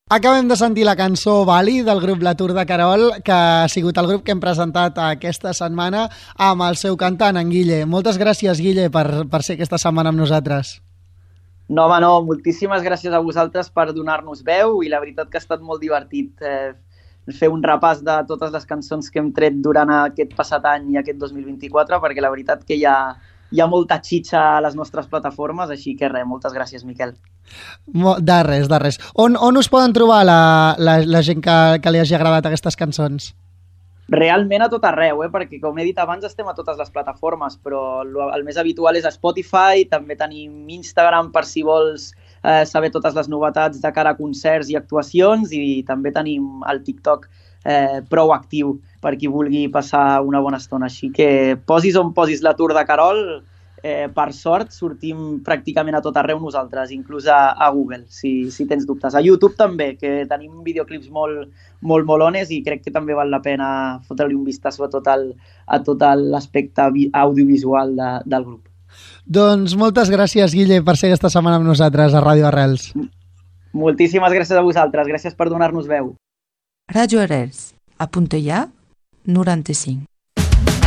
Acabem de sentir la cançó Bali del grup La Tour de Querol, que ha sigut el grup que hem presentat aquesta setmana amb el seu cantant, en Guille. Moltes gràcies, Guille, per ser aquesta setmana amb nosaltres. No, home, no, moltíssimes gràcies a vosaltres per donar-nos veu i la veritat que ha estat molt divertit fer un repàs de totes les cançons que hem tret durant aquest passat any i aquest 2024, perquè la veritat que hi ha molta xitxa a les nostres plataformes, així que res, moltes gràcies, Miquel. De res. On us poden trobar la gent que li hagi agradat aquestes cançons? Realment a tot arreu, perquè com he dit abans estem a totes les plataformes, però el més habitual és a Spotify, també tenim Instagram per si vols saber totes les novetats de cara a concerts i actuacions, i també tenim el TikTok prou actiu per qui vulgui passar una bona estona. Així que posis on posis La Tour de Querol, per sort sortim pràcticament a tot arreu nosaltres, inclús a Google, si tens dubtes. A YouTube també, que tenim videoclips molt molones i crec que també val la pena fotre-li un vistàs a tot l'aspecte audiovisual del grup. Doncs moltes gràcies, Guille, per ser aquesta setmana amb nosaltres a Ràdio Arrels. Moltíssimes gràcies a vosaltres, gràcies per donar-nos veu. Ràdio Arrels, a Puntellà, 95.